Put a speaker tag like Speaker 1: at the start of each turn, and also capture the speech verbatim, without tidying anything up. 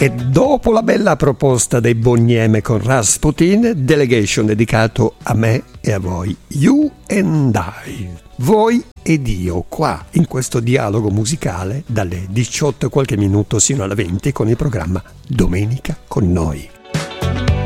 Speaker 1: E dopo la bella proposta dei Bonnieme con Rasputin, Delegation dedicato a me e a voi, You and I, voi ed io, qua in questo dialogo musicale dalle diciotto e qualche minuto sino alle venti con il programma Domenica con Noi.